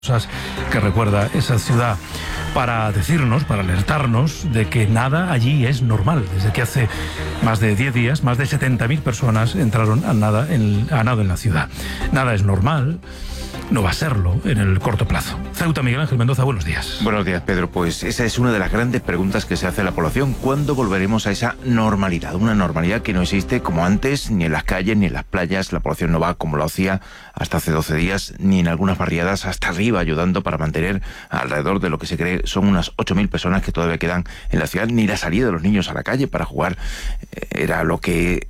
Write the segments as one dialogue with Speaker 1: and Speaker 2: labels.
Speaker 1: Cosas que recuerda esa ciudad para decirnos, para alertarnos de que nada allí es normal. Desde que hace más de 10 días, más de 70.000 personas entraron a nado en la ciudad. Nada es normal, no va a serlo en el corto plazo. Ceuta, Miguel Ángel Mendoza, buenos días.
Speaker 2: Buenos días, Pedro. Pues esa es una de las grandes preguntas que se hace la población. ¿Cuándo volveremos a esa normalidad? Una normalidad que no existe como antes, ni en las calles, ni en las playas. La población no va como lo hacía hasta hace 12 días, ni en algunas barriadas hasta arriba, ayudando para mantener alrededor de lo que se cree son unas 8.000 personas que todavía quedan en la ciudad. Ni la salida de los niños a la calle para jugar era lo que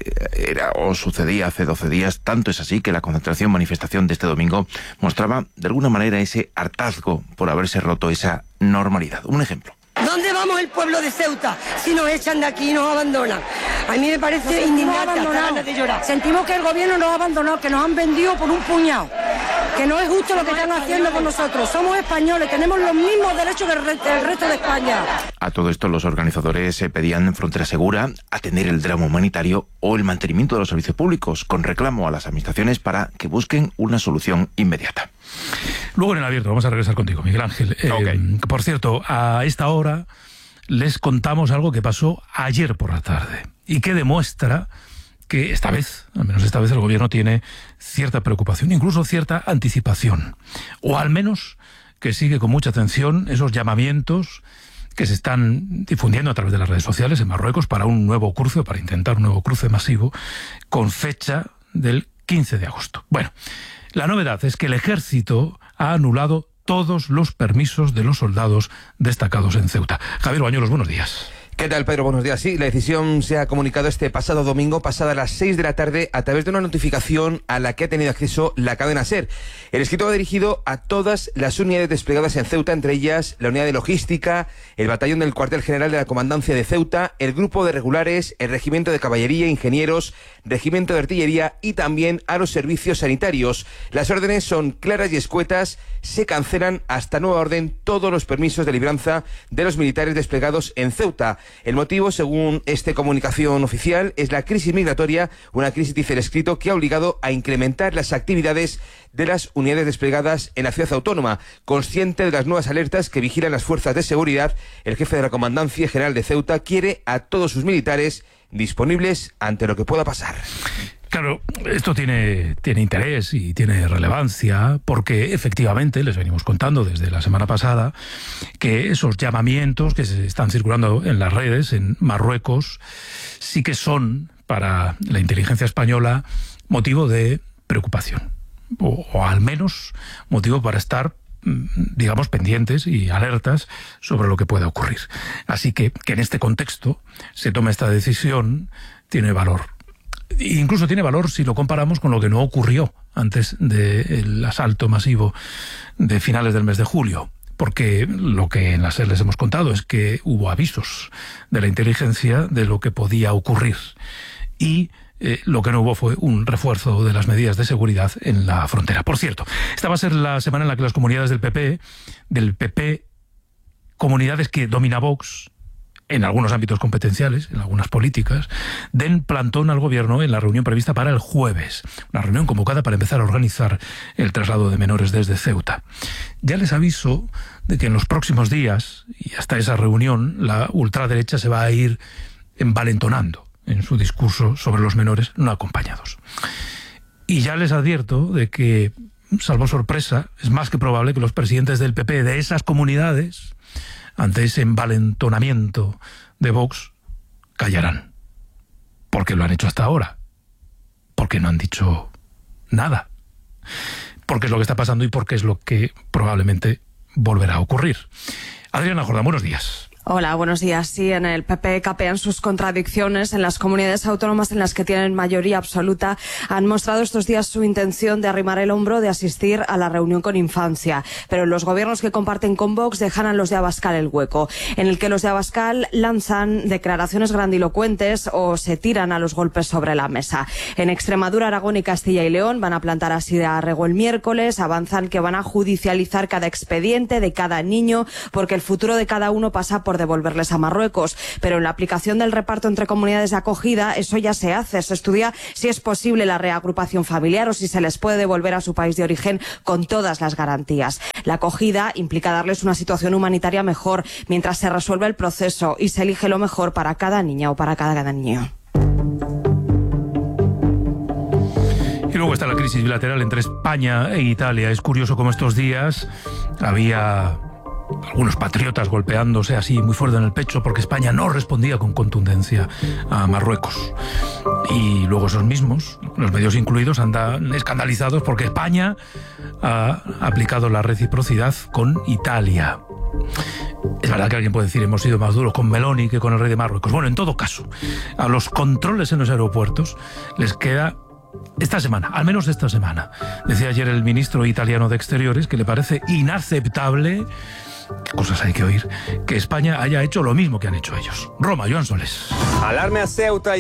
Speaker 2: era o sucedía hace 12 días. Tanto es así que la manifestación de este domingo mostraba de alguna manera ese hartazgo por haberse roto esa normalidad. Un ejemplo.
Speaker 3: ¿Dónde vamos el pueblo de Ceuta si nos echan de aquí y nos abandonan? A mí me parece indignante, hasta ganas de llorar.
Speaker 4: Sentimos que el gobierno nos ha abandonado, que nos han vendido por un puñado, que no es justo lo que están haciendo con nosotros. Somos españoles, tenemos los mismos derechos que el resto de España.
Speaker 2: A todo esto los organizadores pedían frontera segura, atender el drama humanitario o el mantenimiento de los servicios públicos, con reclamo a las administraciones para que busquen una solución inmediata.
Speaker 1: Luego en el abierto vamos a regresar contigo, Miguel Ángel. Por cierto, a esta hora les contamos algo que pasó ayer por la tarde y que demuestra que esta vez, al menos esta vez, el gobierno tiene cierta preocupación, incluso cierta anticipación, o al menos que sigue con mucha atención esos llamamientos que se están difundiendo a través de las redes sociales en Marruecos para un nuevo cruce, para intentar un nuevo cruce masivo, con fecha del 15 de agosto. Bueno, la novedad es que el ejército ha anulado todos los permisos de los soldados destacados en Ceuta. Javier Bañuelos, buenos días.
Speaker 5: ¿Qué tal, Pedro? Buenos días. Sí, la decisión se ha comunicado este pasado domingo, pasada las 6 de la tarde, a través de una notificación a la que ha tenido acceso la cadena SER. El escrito va dirigido a todas las unidades desplegadas en Ceuta, entre ellas la unidad de logística, el batallón del cuartel general de la comandancia de Ceuta, el grupo de regulares, el regimiento de caballería, ingenieros, regimiento de artillería y también a los servicios sanitarios. Las órdenes son claras y escuetas. Se cancelan hasta nueva orden todos los permisos de libranza de los militares desplegados en Ceuta. El motivo, según esta comunicación oficial, es la crisis migratoria, una crisis, dice el escrito, que ha obligado a incrementar las actividades de las unidades desplegadas en la ciudad autónoma. Consciente de las nuevas alertas que vigilan las fuerzas de seguridad, el jefe de la Comandancia General de Ceuta quiere a todos sus militares disponibles ante lo que pueda pasar.
Speaker 1: Claro, esto tiene interés y tiene relevancia porque efectivamente les venimos contando desde la semana pasada que esos llamamientos que se están circulando en las redes en Marruecos sí que son para la inteligencia española motivo de preocupación o al menos motivo para estar, digamos, pendientes y alertas sobre lo que pueda ocurrir. Así que en este contexto se tome esta decisión tiene valor. Incluso tiene valor si lo comparamos con lo que no ocurrió antes del asalto masivo de finales del mes de julio. Porque lo que en la SER les hemos contado es que hubo avisos de la inteligencia de lo que podía ocurrir. Y lo que no hubo fue un refuerzo de las medidas de seguridad en la frontera. Por cierto, esta va a ser la semana en la que las comunidades del PP, comunidades que domina Vox, en algunos ámbitos competenciales, en algunas políticas, den plantón al gobierno en la reunión prevista para el jueves. Una reunión convocada para empezar a organizar el traslado de menores desde Ceuta. Ya les aviso de que en los próximos días, y hasta esa reunión, la ultraderecha se va a ir envalentonando en su discurso sobre los menores no acompañados. Y ya les advierto de que, salvo sorpresa, es más que probable que los presidentes del PP de esas comunidades, ante ese envalentonamiento de Vox, callarán. Porque lo han hecho hasta ahora. Porque no han dicho nada. Porque es lo que está pasando y porque es lo que probablemente volverá a ocurrir. Adriana Jordán, buenos días.
Speaker 6: Hola, buenos días. Sí, en el PP capean sus contradicciones. En las comunidades autónomas en las que tienen mayoría absoluta han mostrado estos días su intención de arrimar el hombro, de asistir a la reunión con Infancia. Pero los gobiernos que comparten con Vox dejan a los de Abascal el hueco, en el que los de Abascal lanzan declaraciones grandilocuentes o se tiran a los golpes sobre la mesa. En Extremadura, Aragón y Castilla y León van a plantar así de arrego el miércoles, avanzan que van a judicializar cada expediente de cada niño porque el futuro de cada uno pasa por por devolverles a Marruecos. Pero en la aplicación del reparto entre comunidades de acogida, eso ya se hace. Se estudia si es posible la reagrupación familiar o si se les puede devolver a su país de origen con todas las garantías. La acogida implica darles una situación humanitaria mejor mientras se resuelve el proceso y se elige lo mejor para cada niña o para cada niño.
Speaker 1: Y luego está la crisis bilateral entre España e Italia. Es curioso cómo estos días había algunos patriotas golpeándose así muy fuerte en el pecho porque España no respondía con contundencia a Marruecos. Y luego esos mismos, los medios incluidos, andan escandalizados porque España ha aplicado la reciprocidad con Italia. Es verdad que alguien puede decir hemos sido más duros con Meloni que con el rey de Marruecos. Bueno, en todo caso, a los controles en los aeropuertos les queda esta semana, al menos esta semana. Decía ayer el ministro italiano de Exteriores que le parece inaceptable, qué cosas hay que oír, que España haya hecho lo mismo que han hecho ellos. Roma, Joan Soles.
Speaker 7: Alarma a Ceuta.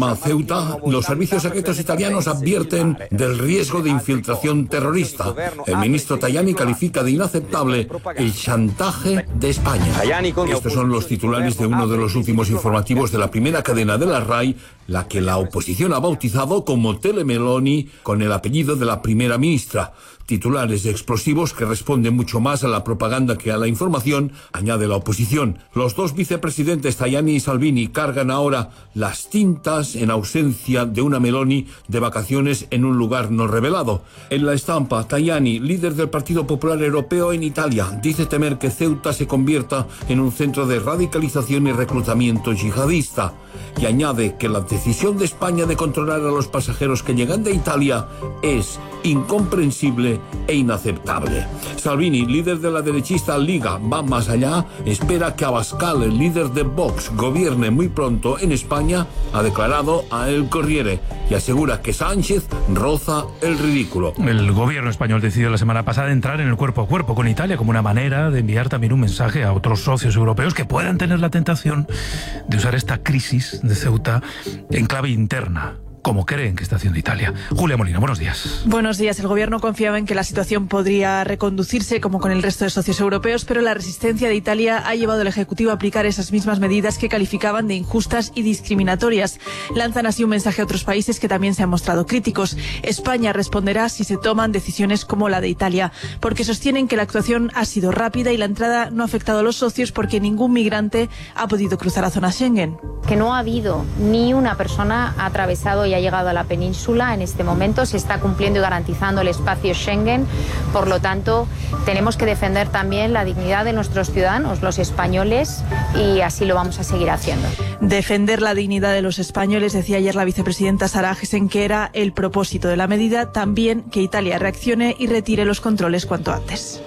Speaker 7: Los servicios secretos italianos advierten del riesgo de infiltración terrorista. El ministro Tajani califica de inaceptable el chantaje de España. Estos son los titulares de uno de los últimos informativos de la primera cadena de la RAI, la que la oposición ha bautizado como Telemeloni, con el apellido de la primera ministra. Titulares explosivos que responden mucho más a la propaganda que a la información, añade la oposición. Los dos vicepresidentes Tajani y Salvini cargan ahora las tintas en ausencia de una Meloni de vacaciones en un lugar no revelado. En la estampa, Tajani, líder del Partido Popular Europeo en Italia, dice temer que Ceuta se convierta en un centro de radicalización y reclutamiento yihadista. Y añade que la decisión de España de controlar a los pasajeros que llegan de Italia es incomprensible e inaceptable. Salvini, líder de la derechista Liga, va más allá, espera que Abascal, el líder de Vox, gobierne muy pronto en España, ha declarado a El Corriere, y asegura que Sánchez roza el ridículo.
Speaker 1: El gobierno español decidió la semana pasada entrar en el cuerpo a cuerpo con Italia como una manera de enviar también un mensaje a otros socios europeos que puedan tener la tentación de usar esta crisis de Ceuta en clave interna, como creen que está haciendo Italia. Julia Molina, buenos días.
Speaker 8: Buenos días. El gobierno confiaba en que la situación podría reconducirse como con el resto de socios europeos, pero la resistencia de Italia ha llevado al Ejecutivo a aplicar esas mismas medidas que calificaban de injustas y discriminatorias. Lanzan así un mensaje a otros países que también se han mostrado críticos. España responderá si se toman decisiones como la de Italia, porque sostienen que la actuación ha sido rápida y la entrada no ha afectado a los socios porque ningún migrante ha podido cruzar la zona Schengen.
Speaker 9: Que no ha habido ni una persona atravesado y ha llegado a la península en este momento. Se está cumpliendo y garantizando el espacio Schengen. Por lo tanto, tenemos que defender también la dignidad de nuestros ciudadanos, los españoles, y así lo vamos a seguir haciendo.
Speaker 8: Defender la dignidad de los españoles, decía ayer la vicepresidenta Sara Agesen, que era el propósito de la medida. También que Italia reaccione y retire los controles cuanto antes.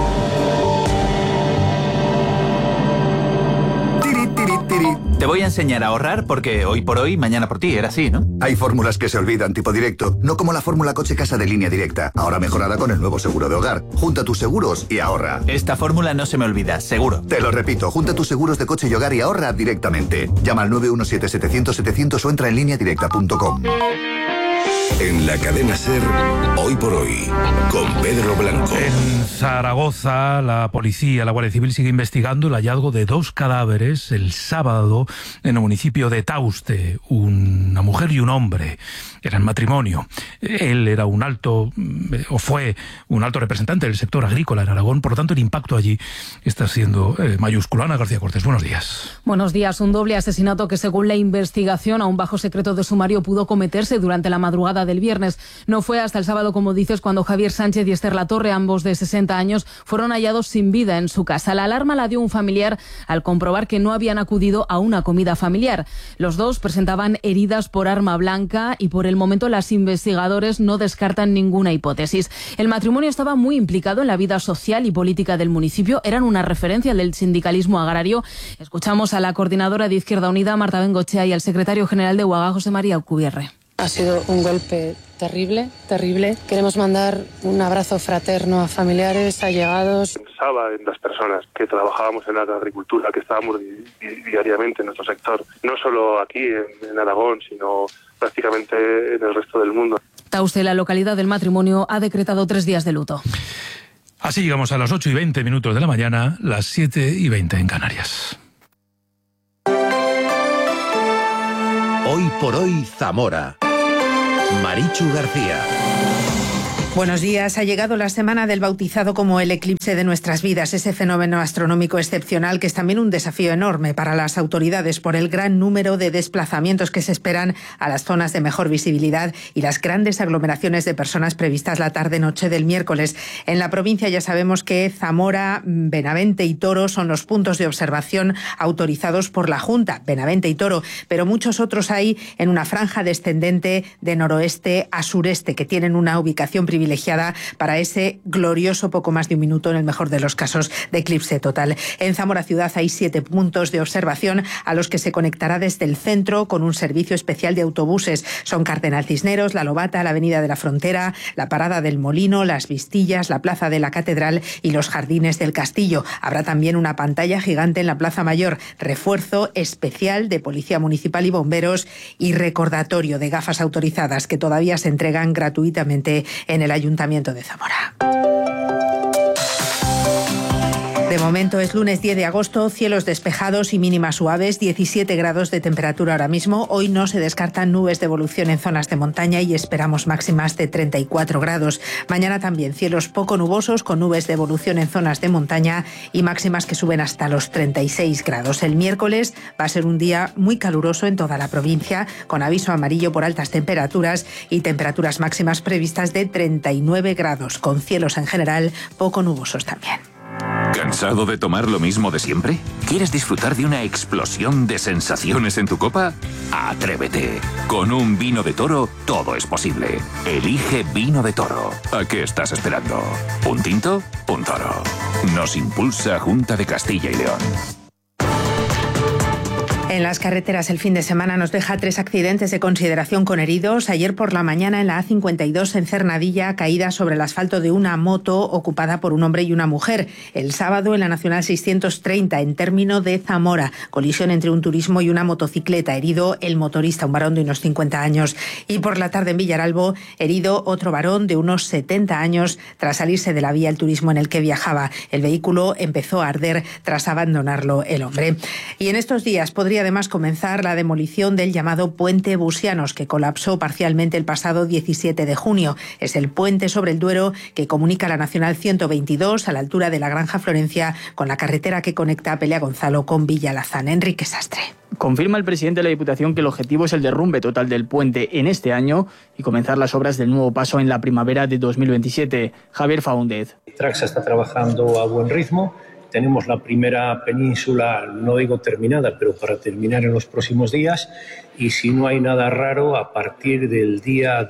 Speaker 10: Te voy a enseñar a ahorrar porque hoy por hoy, mañana por ti, era así, ¿no?
Speaker 11: Hay fórmulas que se olvidan, tipo directo, no como la fórmula coche casa de Línea Directa, ahora mejorada con el nuevo seguro de hogar. Junta tus seguros y ahorra.
Speaker 10: Esta fórmula no se me olvida, seguro.
Speaker 11: Te lo repito, junta tus seguros de coche y hogar y ahorra directamente. Llama al 917-700-700 o entra en lineadirecta.com.
Speaker 12: En la cadena SER, hoy por hoy, con Pedro Blanco.
Speaker 1: En Zaragoza, la policía, la Guardia Civil sigue investigando el hallazgo de 2 cadáveres el sábado en el municipio de Tauste, una mujer y un hombre. Eran matrimonio. Él era un alto, o fue un alto representante del sector agrícola en Aragón, por lo tanto el impacto allí está siendo mayúsculo. Ana García Cortés, buenos días.
Speaker 13: Buenos días. Un doble asesinato que, según la investigación, aún bajo secreto de sumario, pudo cometerse durante la madrugada del viernes. No fue hasta el sábado, como dices, cuando Javier Sánchez y Esther Latorre, ambos de 60 años, fueron hallados sin vida en su casa. La alarma la dio un familiar al comprobar que no habían acudido a una comida familiar. Los dos presentaban heridas por arma blanca y por el momento los investigadores no descartan ninguna hipótesis. El matrimonio estaba muy implicado en la vida social y política del municipio. Eran una referencia del sindicalismo agrario. Escuchamos a la coordinadora de Izquierda Unida, Marta Bengochea, y al secretario general de UAGA, José María Alcubierre.
Speaker 14: Ha sido un golpe terrible, terrible. Queremos mandar un abrazo fraterno a familiares, allegados.
Speaker 15: Pensaba en las personas que trabajábamos en la agricultura, que estábamos diariamente en nuestro sector, no solo aquí en Aragón, sino prácticamente en el resto del mundo.
Speaker 13: Tauste, la localidad del matrimonio, ha decretado 3 días de luto.
Speaker 1: Así llegamos a las 8:20 de la mañana, las 7:20 en Canarias.
Speaker 16: Hoy por hoy Zamora. Marichu García.
Speaker 17: Buenos días. Ha llegado la semana del bautizado como el eclipse de nuestras vidas, ese fenómeno astronómico excepcional que es también un desafío enorme para las autoridades por el gran número de desplazamientos que se esperan a las zonas de mejor visibilidad y las grandes aglomeraciones de personas previstas la tarde-noche del miércoles. En la provincia ya sabemos que Zamora, Benavente y Toro son los puntos de observación autorizados por la Junta, Benavente y Toro, pero muchos otros hay en una franja descendente de noroeste a sureste que tienen una ubicación privilegiada para ese glorioso poco más de un minuto, en el mejor de los casos, de eclipse total. En Zamora ciudad hay 7 puntos de observación a los que se conectará desde el centro con un servicio especial de autobuses. Son Cardenal Cisneros, La Lobata, la Avenida de la Frontera, la Parada del Molino, Las Vistillas, la Plaza de la Catedral y los Jardines del Castillo. Habrá también una pantalla gigante en la Plaza Mayor, refuerzo especial de Policía Municipal y bomberos y recordatorio de gafas autorizadas que todavía se entregan gratuitamente en el Ayuntamiento de Zamora. De momento es lunes 10 de agosto, cielos despejados y mínimas suaves, 17 grados de temperatura ahora mismo. Hoy no se descartan nubes de evolución en zonas de montaña y esperamos máximas de 34 grados. Mañana también cielos poco nubosos con nubes de evolución en zonas de montaña y máximas que suben hasta los 36 grados. El miércoles va a ser un día muy caluroso en toda la provincia, con aviso amarillo por altas temperaturas y temperaturas máximas previstas de 39 grados, con cielos en general poco nubosos también.
Speaker 18: ¿Cansado de tomar lo mismo de siempre? ¿Quieres disfrutar de una explosión de sensaciones en tu copa? ¡Atrévete! Con un vino de Toro todo es posible. Elige Vino de Toro. ¿A qué estás esperando? ¿Un tinto? Un Toro. Nos impulsa Junta de Castilla y León.
Speaker 17: En las carreteras el fin de semana nos deja 3 accidentes de consideración con heridos. Ayer por la mañana en la A52 en Cernadilla, caída sobre el asfalto de una moto ocupada por un hombre y una mujer. El sábado en la Nacional 630 en término de Zamora, colisión entre un turismo y una motocicleta. Herido el motorista, un varón de unos 50 años. Y por la tarde en Villaralbo, herido otro varón de unos 70 años tras salirse de la vía el turismo en el que viajaba. El vehículo empezó a arder tras abandonarlo el hombre. Y en estos días podría además comenzar la demolición del llamado Puente Busianos, que colapsó parcialmente el pasado 17 de junio. Es el puente sobre el Duero que comunica la Nacional 122 a la altura de la Granja Florencia con la carretera que conecta Pelea Gonzalo con Villalazán. Enrique Sastre.
Speaker 19: Confirma el presidente de la Diputación que el objetivo es el derrumbe total del puente en este año y comenzar las obras del nuevo paso en la primavera de 2027. Javier Faúndez.
Speaker 20: Traxa está trabajando a buen ritmo. Tenemos la primera península, no digo terminada, pero para terminar en los próximos días. Y si no hay nada raro, a partir del día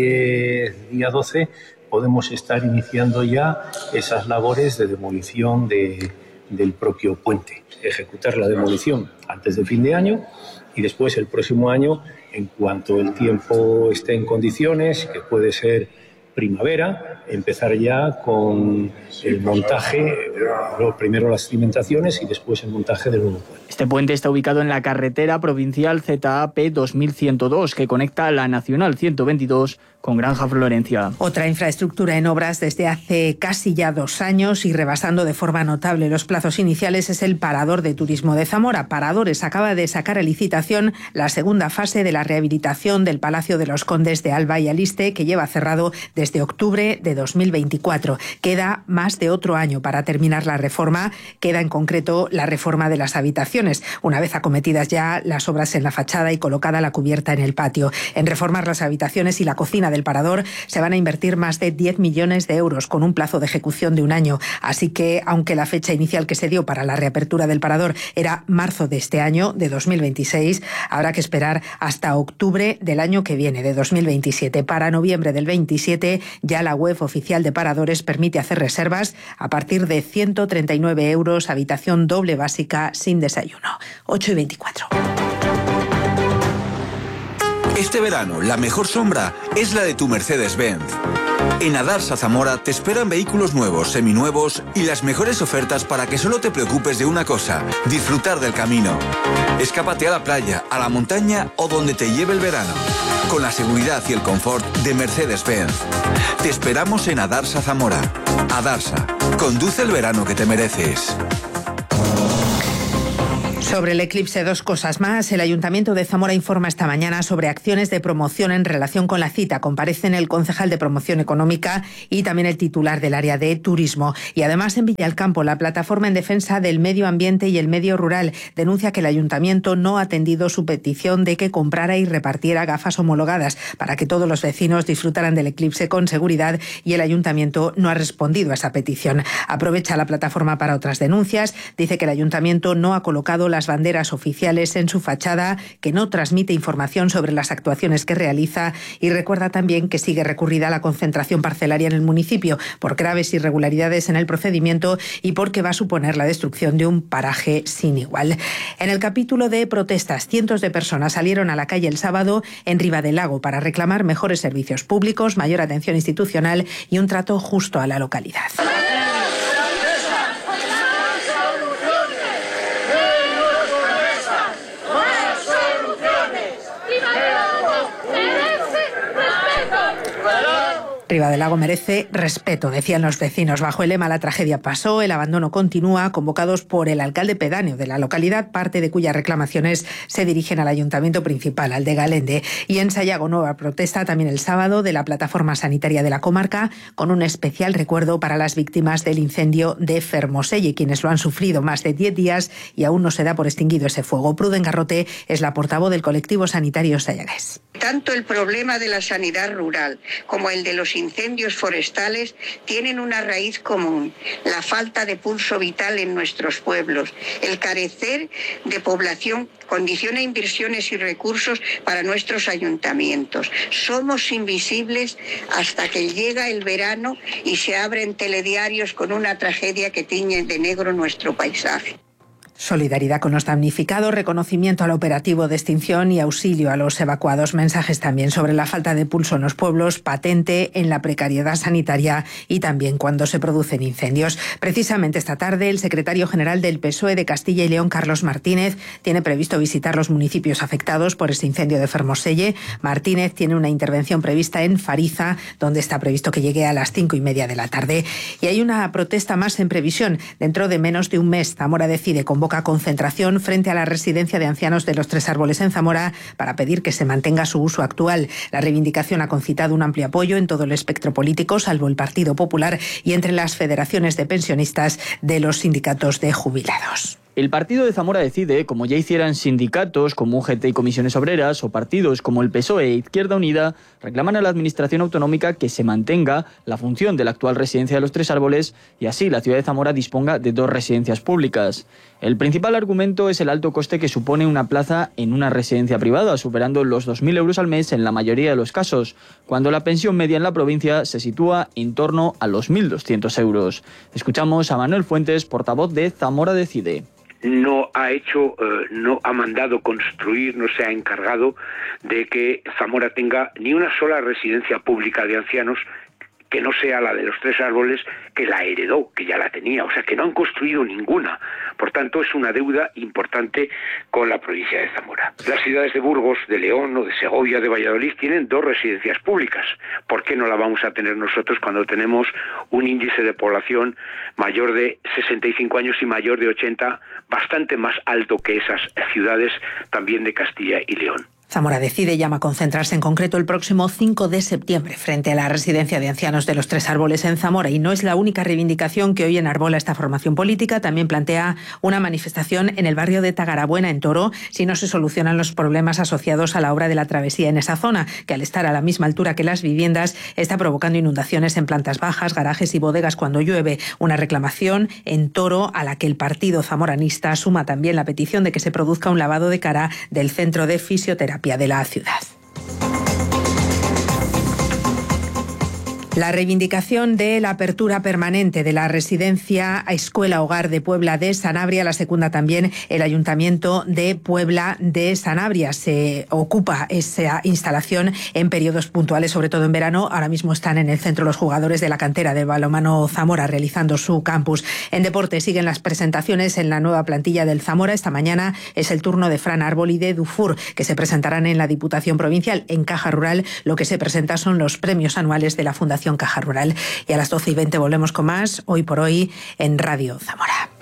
Speaker 20: 10, día 12, podemos estar iniciando ya esas labores de demolición del propio puente. Ejecutar la demolición antes de fin de año y después el próximo año, en cuanto el tiempo esté en condiciones, que puede ser primavera, empezar ya con el montaje, primero las cimentaciones y después el montaje del nuevo puente.
Speaker 19: Este puente está ubicado en la carretera provincial ZAP 2102 que conecta la Nacional 122 con Granja Florencia.
Speaker 17: Otra infraestructura en obras desde hace casi ya 2 años y rebasando de forma notable los plazos iniciales es el Parador de Turismo de Zamora. Paradores acaba de sacar a licitación la segunda fase de la rehabilitación del Palacio de los Condes de Alba y Aliste, que lleva cerrado desde octubre de 2024. Queda más de otro año para terminar la reforma. Queda en concreto la reforma de las habitaciones, una vez acometidas ya las obras en la fachada y colocada la cubierta en el patio. En reformar las habitaciones y la cocina del Parador se van a invertir más de 10 millones de euros con un plazo de ejecución de 1 año. Así que, aunque la fecha inicial que se dio para la reapertura del Parador era marzo de este año, de 2026, habrá que esperar hasta octubre del año que viene, de 2027. Para noviembre del 27, ya la web oficial de Paradores permite hacer reservas a partir de 139 euros, habitación doble básica sin desayuno. 8:24.
Speaker 21: Este verano, la mejor sombra es la de tu Mercedes-Benz. En Adarsa Zamora te esperan vehículos nuevos, seminuevos y las mejores ofertas para que solo te preocupes de una cosa: disfrutar del camino. Escápate a la playa, a la montaña o donde te lleve el verano, con la seguridad y el confort de Mercedes-Benz. Te esperamos en Adarsa Zamora. Adarsa, conduce el verano que te mereces.
Speaker 17: Sobre el eclipse, dos cosas más. El Ayuntamiento de Zamora informa esta mañana sobre acciones de promoción en relación con la cita. Comparecen el concejal de Promoción Económica y también el titular del área de turismo. Y además en Villalcampo, la plataforma en defensa del medio ambiente y el medio rural denuncia que el Ayuntamiento no ha atendido su petición de que comprara y repartiera gafas homologadas para que todos los vecinos disfrutaran del eclipse con seguridad, y el Ayuntamiento no ha respondido a esa petición. Aprovecha la plataforma para otras denuncias. Dice que el Ayuntamiento no ha colocado las banderas oficiales en su fachada, que no transmite información sobre las actuaciones que realiza, y recuerda también que sigue recurrida la concentración parcelaria en el municipio por graves irregularidades en el procedimiento y porque va a suponer la destrucción de un paraje sin igual. En el capítulo de protestas, cientos de personas salieron a la calle el sábado en Ribadelago para reclamar mejores servicios públicos, mayor atención institucional y un trato justo a la localidad. Ribadelago merece respeto, decían los vecinos. Bajo el lema "La tragedia pasó, el abandono continúa", convocados por el alcalde pedáneo de la localidad, parte de cuyas reclamaciones se dirigen al ayuntamiento principal, al de Galende. Y en Sayago, nueva protesta también el sábado de la plataforma sanitaria de la comarca, con un especial recuerdo para las víctimas del incendio de Fermoselle, quienes lo han sufrido más de 10 días y aún no se da por extinguido ese fuego. Pruden Garrote es la portavoz del colectivo sanitario sayagués.
Speaker 3: Tanto el problema de la sanidad rural como el de los incendios forestales tienen una raíz común: la falta de pulso vital en nuestros pueblos. El carecer de población condiciona inversiones y recursos para nuestros ayuntamientos. Somos invisibles hasta que llega el verano y se abren telediarios con una tragedia que tiñe de negro nuestro paisaje.
Speaker 17: Solidaridad con los damnificados, reconocimiento al operativo de extinción y auxilio a los evacuados. Mensajes también sobre la falta de pulso en los pueblos, patente en la precariedad sanitaria y también cuando se producen incendios. Precisamente esta tarde, el secretario general del PSOE de Castilla y León, Carlos Martínez, tiene previsto visitar los municipios afectados por este incendio de Fermoselle. Martínez tiene una intervención prevista en Fariza, donde está previsto que llegue a las 5:30 de la tarde. Y hay una protesta más en previsión. Dentro de menos de un mes, Zamora decide convocar concentración frente a la residencia de ancianos de los Tres Árboles en Zamora para pedir que se mantenga su uso actual. La reivindicación ha concitado un amplio apoyo en todo el espectro político, salvo el Partido Popular, y entre las federaciones de pensionistas de los sindicatos de jubilados.
Speaker 19: El partido de Zamora Decide, como ya hicieran sindicatos como UGT y Comisiones Obreras o partidos como el PSOE e Izquierda Unida, reclaman a la Administración Autonómica que se mantenga la función de la actual residencia de los Tres Árboles y así la ciudad de Zamora disponga de 2 residencias públicas. El principal argumento es el alto coste que supone una plaza en una residencia privada, superando los 2.000 euros al mes en la mayoría de los casos, cuando la pensión media en la provincia se sitúa en torno a los 1.200 euros. Escuchamos a Manuel Fuentes, portavoz de Zamora Decide.
Speaker 22: No ha mandado construir, no se ha encargado de que Zamora tenga ni una sola residencia pública de ancianos que no sea la de los Tres Árboles, que la heredó, que ya la tenía, o sea que no han construido ninguna. Por tanto, es una deuda importante con la provincia de Zamora. Las ciudades de Burgos, de León o de Segovia, de Valladolid tienen 2 residencias públicas. ¿Por qué no la vamos a tener nosotros cuando tenemos un índice de población mayor de 65 años y mayor de 80, bastante más alto que esas ciudades también de Castilla y León?
Speaker 17: Zamora Decide llama a concentrarse en concreto el próximo 5 de septiembre frente a la residencia de ancianos de los Tres Árboles en Zamora, y no es la única reivindicación que hoy enarbola esta formación política. También plantea una manifestación en el barrio de Tagarabuena, en Toro, si no se solucionan los problemas asociados a la obra de la travesía en esa zona, que al estar a la misma altura que las viviendas está provocando inundaciones en plantas bajas, garajes y bodegas cuando llueve. Una reclamación en Toro a la que el partido zamoranista suma también la petición de que se produzca un lavado de cara del centro de fisioterapia de la ciudad. La reivindicación de la apertura permanente de la residencia Escuela Hogar de Puebla de Sanabria la secunda también el Ayuntamiento de Puebla de Sanabria. Se ocupa esa instalación en periodos puntuales, sobre todo en verano. Ahora mismo están en el centro los jugadores de la cantera de balonmano Zamora realizando su campus. En deporte siguen las presentaciones en la nueva plantilla del Zamora. Esta mañana es el turno de Fran Árbol y de Dufour, que se presentarán en la Diputación Provincial. En Caja Rural lo que se presenta son los premios anuales de la Fundación Caja Rural. Y a las 12:20 volvemos con más Hoy por Hoy en Radio Zamora.